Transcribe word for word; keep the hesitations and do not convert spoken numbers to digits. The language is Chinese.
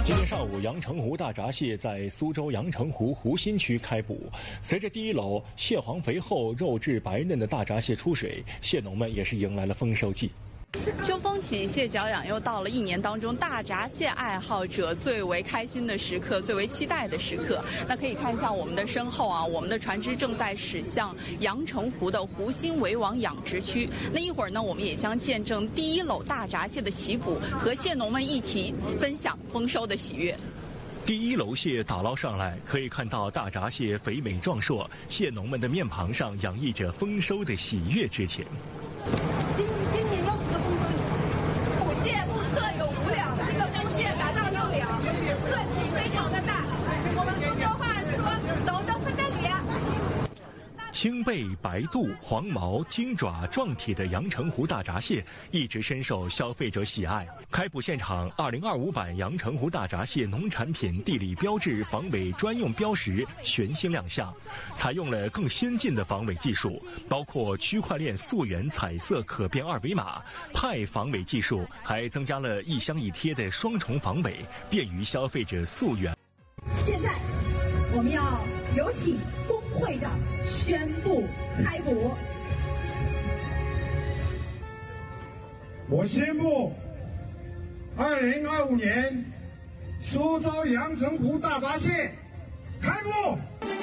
今天上午，阳澄湖大闸蟹在苏州阳澄湖湖心区开捕。随着第一篓蟹黄肥厚、肉质白嫩的大闸蟹出水，蟹农们也是迎来了丰收季。 秋风起，蟹脚痒，又到了一年当中大闸蟹爱好者最为开心的时刻，最为期待的时刻。那可以看一下我们的身后啊，我们的船只正在驶向阳澄湖的湖心围网养殖区。那一会儿呢，我们也将见证第一篓大闸蟹的起捕，和蟹农们一起分享丰收的喜悦。 第一篓蟹打捞上来，可以看到大闸蟹肥美壮硕，蟹农们的面庞上洋溢着丰收的喜悦之情。 今今年又是个丰收年，捕蟹目测有五两，这个公蟹达到六两，个体非常的大。我们苏州话说“楼都分得里”。 青背、白肚、黄毛、金爪、壮体的阳澄湖大闸蟹一直深受消费者喜爱。开捕现场，二零二五版阳澄湖大闸蟹农产品地理标志防伪专用标识全新亮相，采用了更先进的防伪技术，包括区块链溯源彩色可变二维码、派防伪技术，还增加了一箱一贴的双重防伪，便于消费者溯源。 现在，我们要有请龚会长宣布开捕。 我宣布，二零二五年苏州阳澄湖大闸蟹开捕。